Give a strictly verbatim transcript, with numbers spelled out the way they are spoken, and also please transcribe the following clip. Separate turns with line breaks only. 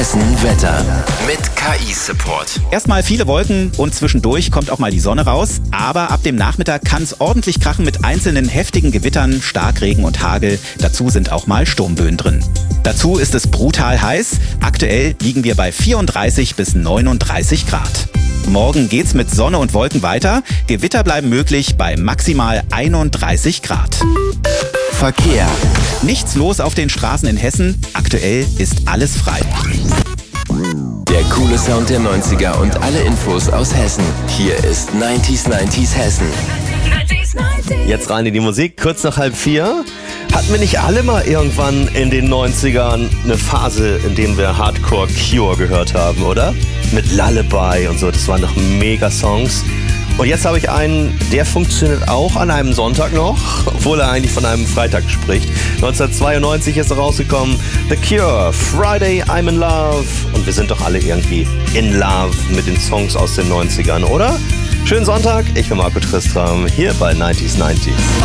Wetter mit K I-Support.
Erstmal viele Wolken und zwischendurch kommt auch mal die Sonne raus. Aber ab dem Nachmittag kann es ordentlich krachen mit einzelnen heftigen Gewittern, Starkregen und Hagel. Dazu sind auch mal Sturmböen drin. Dazu ist es brutal heiß. Aktuell liegen wir bei vierunddreißig bis neununddreißig Grad. Morgen geht's mit Sonne und Wolken weiter. Gewitter bleiben möglich bei maximal einunddreißig Grad.
Verkehr.
Nichts los auf den Straßen in Hessen. Aktuell ist alles frei.
Der coole Sound der neunziger und alle Infos aus Hessen. Hier ist neunzig neunzig Hessen.
Jetzt rein in die Musik, kurz nach halb vier. Hatten wir nicht alle mal irgendwann in den neunzigern eine Phase, in der wir Hardcore Cure gehört haben, oder? Mit Lullaby und so, das waren doch mega Songs. Und jetzt habe ich einen, der funktioniert auch an einem Sonntag noch, obwohl er eigentlich von einem Freitag spricht. neunzehnhundertzweiundneunzig ist er rausgekommen, The Cure, Friday I'm in Love. Und wir sind doch alle irgendwie in love mit den Songs aus den neunzigern, oder? Schönen Sonntag, ich bin Marco Tristram, hier bei neunzig neunzig.